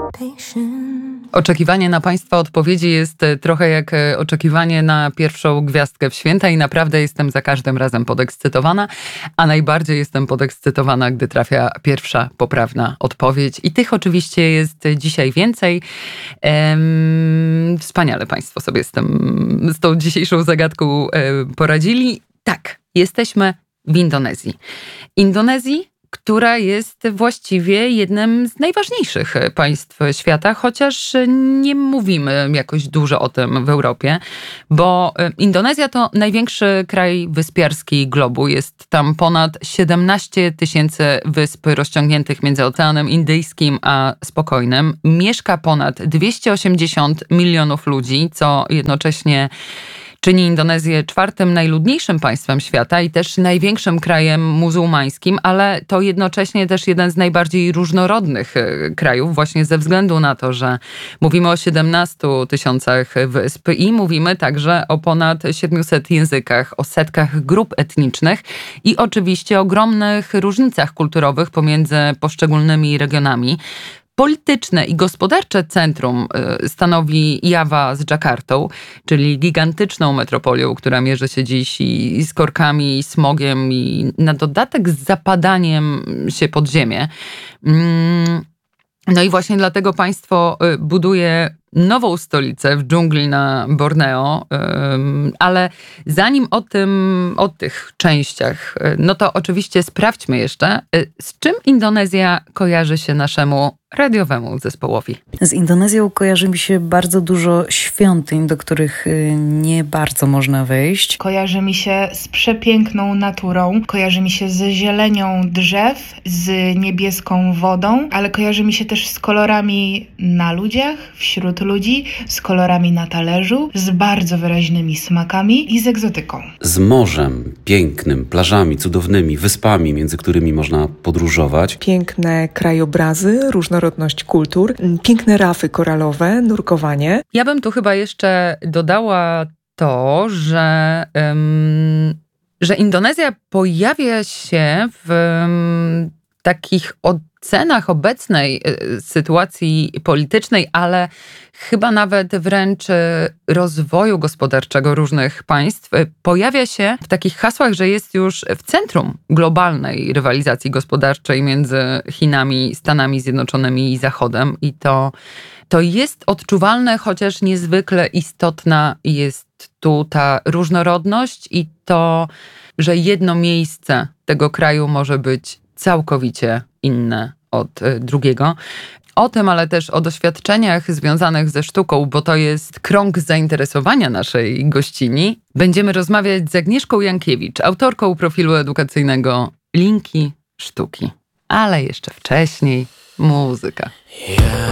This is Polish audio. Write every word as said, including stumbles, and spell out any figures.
Oczekiwanie na Państwa odpowiedzi jest trochę jak oczekiwanie na pierwszą gwiazdkę w święta i naprawdę jestem za każdym razem podekscytowana, a najbardziej jestem podekscytowana, gdy trafia pierwsza poprawna odpowiedź. I tych oczywiście jest dzisiaj więcej. Ehm, wspaniale Państwo sobie z, tym, z tą dzisiejszą zagadką poradzili. Tak, jesteśmy w Indonezji. Indonezji, która jest właściwie jednym z najważniejszych państw świata, chociaż nie mówimy jakoś dużo o tym w Europie, bo Indonezja to największy kraj wyspiarski globu. Jest tam ponad siedemnaście tysięcy wysp rozciągniętych między Oceanem Indyjskim a Spokojnym. Mieszka ponad dwieście osiemdziesiąt milionów ludzi, co jednocześnie czyni Indonezję czwartym najludniejszym państwem świata i też największym krajem muzułmańskim, ale to jednocześnie też jeden z najbardziej różnorodnych krajów, właśnie ze względu na to, że mówimy o siedemnastu tysiącach wysp i mówimy także o ponad siedmiuset językach, o setkach grup etnicznych i oczywiście ogromnych różnicach kulturowych pomiędzy poszczególnymi regionami. Polityczne i gospodarcze centrum stanowi Jawa z Dżakartą, czyli gigantyczną metropolią, która mierzy się dziś i z korkami, i smogiem, i na dodatek z zapadaniem się pod ziemię. No i właśnie dlatego państwo buduje nową stolicę w dżungli na Borneo, ale zanim o tym, o tych częściach, no to oczywiście sprawdźmy jeszcze, z czym Indonezja kojarzy się naszemu radiowemu zespołowi. Z Indonezją kojarzy mi się bardzo dużo świątyń, do których nie bardzo można wejść. Kojarzy mi się z przepiękną naturą, kojarzy mi się ze zielenią drzew, z niebieską wodą, ale kojarzy mi się też z kolorami na ludziach, wśród ludzi, z kolorami na talerzu, z bardzo wyraźnymi smakami i z egzotyką. Z morzem pięknym, plażami cudownymi, wyspami, między którymi można podróżować. Piękne krajobrazy, różnorodność kultur, piękne rafy koralowe, nurkowanie. Ja bym tu chyba jeszcze dodała to, że, um, że Indonezja pojawia się w um, takich ocenach obecnej sytuacji politycznej, ale chyba nawet wręcz rozwoju gospodarczego różnych państw, pojawia się w takich hasłach, że jest już w centrum globalnej rywalizacji gospodarczej między Chinami, Stanami Zjednoczonymi i Zachodem. I to, to jest odczuwalne, chociaż niezwykle istotna jest tu ta różnorodność i to, że jedno miejsce tego kraju może być całkowicie inne od drugiego. O tym, ale też o doświadczeniach związanych ze sztuką, bo to jest krąg zainteresowania naszej gościni. Będziemy rozmawiać z Agnieszką Jankiewicz, autorką profilu edukacyjnego Linki Sztuki. Ale jeszcze wcześniej muzyka.